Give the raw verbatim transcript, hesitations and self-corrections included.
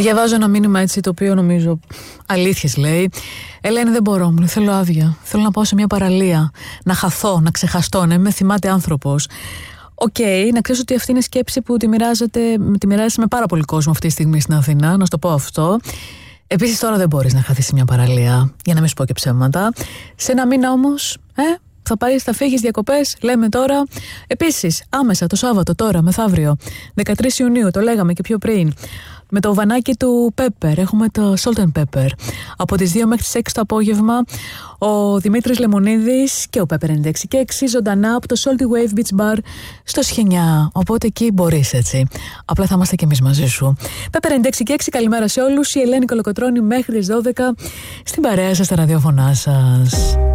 Διαβάζω ένα μήνυμα έτσι το οποίο νομίζω αλήθειες λέει. Ελένη, δεν μπορώ, μου θέλω άδεια. Θέλω να πάω σε μια παραλία, να χαθώ, να ξεχαστώ, να είμαι θυμάται άνθρωπος. Οκ, okay, να ξέρεις ότι αυτή είναι σκέψη που τη, τη μοιράζεσαι με πάρα πολύ κόσμο αυτή τη στιγμή στην Αθήνα, να σου το πω αυτό. Επίσης τώρα δεν μπορείς να χαθείς σε μια παραλία, για να μην σου πω και ψέματα. Σε ένα μήνα όμως, ε, θα πάρεις, θα φύγεις διακοπές, λέμε τώρα. Επίσης, άμεσα το Σάββατο τώρα, μεθαύριο, δεκατρείς Ιουνίου, το λέγαμε και πιο πριν, με το βανάκι του Pepper, έχουμε το Salt and Pepper. Από τις δύο μέχρι τις έξι το απόγευμα, ο Δημήτρης Λεμονίδης και ο Pepper ενενήντα έξι και έξι ζωντανά από το Salty Wave Beach Bar στο Σχενιά. Οπότε εκεί μπορείς έτσι. Απλά θα είμαστε κι εμείς μαζί σου. Pepper ενενήντα έξι και έξι, καλημέρα σε όλους. Η Ελένη Κολοκοτρώνη μέχρι τις δώδεκα στην παρέα σας, στα ραδιόφωνά σας.